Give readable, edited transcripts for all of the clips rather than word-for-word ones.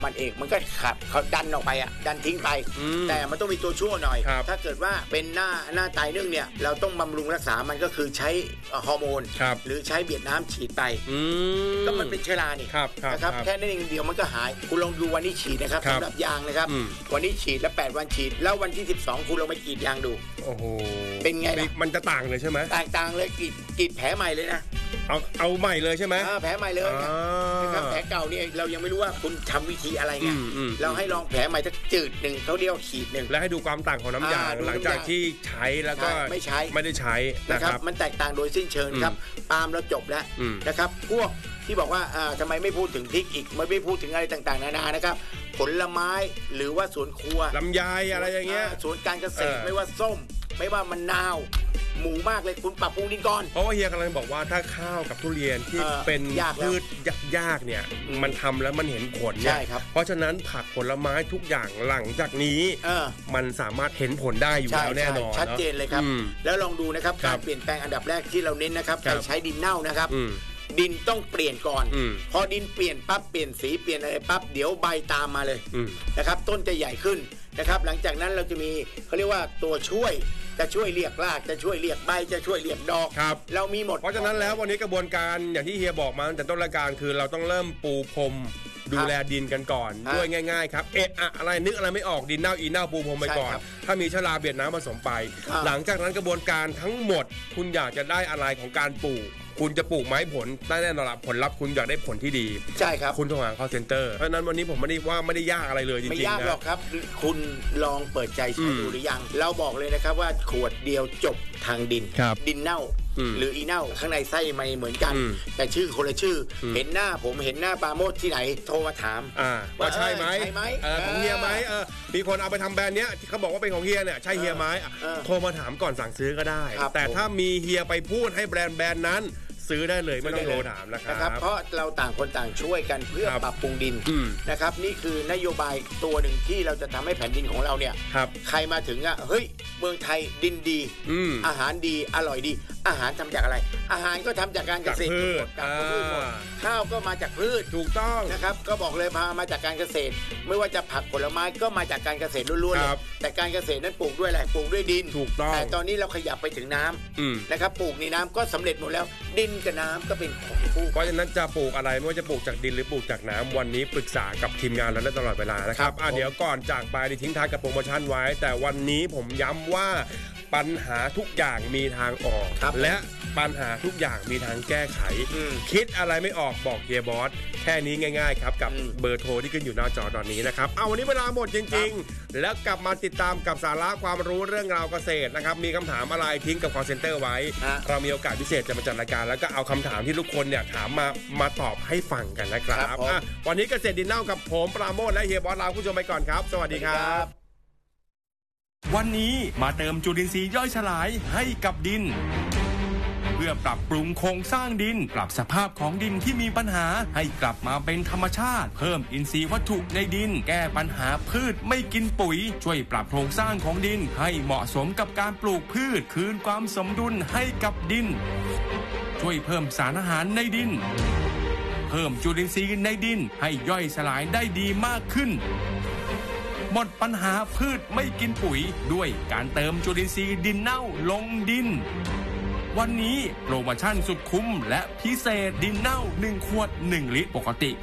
มันเองมันก็ขับเขาดันออกไปดันทิ้งไปแต่มันต้องมีตัวชั่วหน่อยถ้าเกิดว่าเป็นหน้าตายนึ่งเนี่ยเราต้องบำรุงรักษามันก็คือใช้ฮอร์โมนหรือใช้เบียดน้ำฉีดไปก็มันเป็นเชื้อรานี่นะครับแค่นั้นเองเดียวมันก็หายคุณลองดูวันนี้ฉีดนะครับสำหรับยางนะครับวันนี้ฉีดแล้ว8 วันฉีดแล้ววันที่12คุณลองไปกรีดยางดูโอ้โหเป็นไงมันจะต่างเลยใช่ไหมต่างเลยกรีดแผลใหม่เลยนะเอาใหม่เลยใช่ไหมแผลใหม่เลยนะครับแผลเก่าเนี่ยเรายังไม่รู้ว่าคุณทำวิธีอะไรไงเราให้ลองแผลใหม่สักจืดหนึ่งเขาเรียกขีดหนึ่งแล้วให้ดูความต่างของน้ำยางหลังจากที่ใช้แล้วก็ไม่ได้ใช้นะครับมันแตกต่างโดยสิ้นเชิงครับปาล์มเราจบแล้วนะครับพวกที่บอกว่าทำไมไม่พูดถึงพริกอีกไม่พูดถึงอะไรต่างๆนานานะครับผลไม้หรือว่าสวนครัวลำไยอะไรอย่างเงี้ยสวนการเกษตรไม่ว่าส้มไม่ว่ามะนาวหมูมากเลยคุณปรับปรุงดินก่อนเพราะว่าเฮียกำลังบอกว่าถ้าข้าวกับทุเรียนที่เป็นพืชยากๆเนี่ยมันทำแล้วมันเห็นผลเนี่ยเพราะฉะนั้นผักผลไม้ทุกอย่างหลังจากนี้มันสามารถเห็นผลได้อยู่แล้วแน่นอนชัดเจนเลยครับแล้วลองดูนะครับการเปลี่ยนแปลงอันดับแรกที่เราเน้นนะครับการใช้ดินเน่านะครับดินต้องเปลี่ยนก่อนพอดินเปลี่ยนปั๊บเปลี่ยนสีเปลี่ยนอะไรปั๊บเดี๋ยวใบตามมาเลยนะครับต้นจะใหญ่ขึ้นนะครับหลังจากนั้นเราจะมีเขาเรียกว่าตัวช่วยจะช่วยเรียกรากจะช่วยเรียกใบจะช่วยเรียกดอกเรามีหมดเพราะฉะนั้นแล้ววันนี้กระบวนการอย่างที่เฮียบอกมาตั้งแต่ต้นรายการคือเราต้องเริ่มปูพรมดูแลดินกันก่อนด้วยง่ายๆครับอะไรนึกอะไรไม่ออกดินเน่าอีเน่าปูพรมไปก่อนถ้ามีชลาเบียดน้ำผสมไปหลังจากนั้นกระบวนการทั้งหมดคุณอยากจะได้อะไรของการปลูกคุณจะปลูกไม้ผลได้แน่นอนผลลัพธ์คุณอยากได้ผลที่ดีใช่ครับคุณโทรหา call center เพราะนั้นวันนี้ผมไม่ได้ยากอะไรเลยจริงๆนะไม่ยากหรอกครับคุณลองเปิดใจใช้ดูหรือยังเราบอกเลยนะครับว่าขวดเดียวจบทางดินดินเน่าหรืออีเน่าข้างในไส้ไม่เหมือนกันแต่ชื่อคนละชื่อเห็นหน้าผมเห็นหน้าปาโมดที่ไหนโทรมาถามว่าใช่ไหมของเฮียไหมมีคนเอาไปทำแบรนด์เนี้ยที่เขาบอกว่าเป็นของเฮียเนี่ยใช่เฮียไหมโทรมาถามก่อนสั่งซื้อก็ได้แต่ถ้ามีเฮียไปพูดให้แบรนด์นั้นซื้อได้เลยไม่ต้องโทรถามนะครับเพราะเราต่างคนต่างช่วยกันเพื่อปรับปรุงดินนะครับนี่คือนโยบายตัวหนึ่งที่เราจะทำให้แผ่นดินของเราเนี่ยใครมาถึงเฮ้ยเมืองไทยดินดีอาหารดีอร่อยดีอาหารทำจากอะไรอาหารก็ทำจากการเกษตรข้าวก็มาจากพืชถูกต้องนะครับก็บอกเลยมาจากการเกษตรไม่ว่าจะผักผลไม้ก็มาจากการเกษตรล้วนๆเลยแต่การเกษตรนั้นปลูกด้วยอะไรปลูกด้วยดินถูกต้องแต่ตอนนี้เราขยับไปถึงน้ำนะครับปลูกในน้ำก็สำเร็จหมดแล้วดินกับน้ำก็เป็นของคู่เพราะฉะนั้นจะปลูกอะไรไม่ว่าจะปลูกจากดินหรือปลูกจากน้ำวันนี้ปรึกษากับทีมงานเราได้ตลอดเวลานะครับเดี๋ยวก่อนจากไปทิ้งท้ายกับโปรโมชั่นไว้แต่วันนี้ผมย้ำว่าปัญหาทุกอย่างมีทางออกและปัญหาทุกอย่างมีทางแก้ไขคิดอะไรไม่ออกบอกเฮียบอสแค่นี้ง่ายๆครับกับเบอร์โทรที่ขึ้นอยู่หน้าจอตอนนี้นะครับวันนี้เวลาหมดจริงๆแล้วกลับมาติดตามกับสาระความรู้เรื่องราวเกษตรนะครับมีคำถามอะไรทิ้งกับ call center ไว้เรามีโอกาสพิเศษจะมาจัดรายการแล้วก็เอาคำถามที่ทุกคนเนี่ยถามมาตอบให้ฟังกันนะครับวันนี้เกษตรดินเน่ากับผมปราโมชและเฮียบอสลาผู้ชมไปก่อนครับสวัสดีครับวันนี้มาเติมจุลินทรีย์ย่อยสลายให้กับดินเพื่อปรับปรุงโครงสร้างดินปรับสภาพของดินที่มีปัญหาให้กลับมาเป็นธรรมชาติเพิ่มอินทรีย์วัตถุในดินแก้ปัญหาพืชไม่กินปุ๋ยช่วยปรับโครงสร้างของดินให้เหมาะสมกับการปลูกพืชคืนความสมดุลให้กับดินช่วยเพิ่มสารอาหารในดินเพิ่มจุลินทรีย์ในดินให้ย่อยสลายได้ดีมากขึ้นหมดปัญหาพืชไม่กินปุ๋ยด้วยการเติมจุลินทรีย์ดินเน่าลงดินวันนี้โปรโมชั่นสุดคุ้มและพิเศษดินเน่า1ขวด1ลิตรปกติ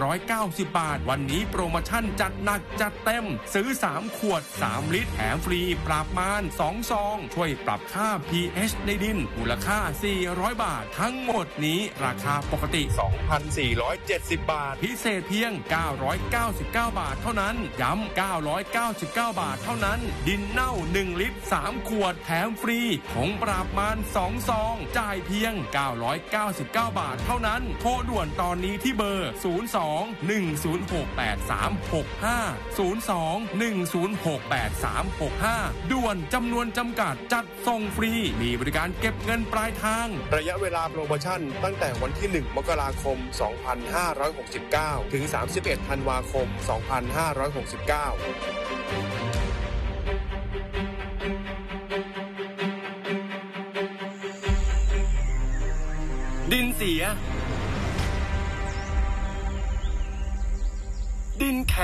690 บาทวันนี้โปรโมชั่นจัดหนักจัดเต็มซื้อ3ขวด3ลิตรแถมฟรีปราบมาร2ซองช่วยปรับค่า pH ในดินมูลค่า400บาททั้งหมดนี้ราคาปกติ 2,470 บาทพิเศษเพียง999 บาทเท่านั้นย้ำ999 บาทเท่านั้นดินเน่า1ลิตร3ขวดแถมฟรีผงปราบมาร2ซองจ่ายเพียง999 บาทเท่านั้นโทรด่วนตอนนี้ที่เบอร์02-106-8365 ด่วนจำนวนจำกัดจัดส่งฟรีมีบริการเก็บเงินปลายทางระยะเวลาโปรโมชั่นตั้งแต่วันที่1 มกราคม 2569 ถึง 31 ธันวาคม 2569 ดินเสียดินแข็ง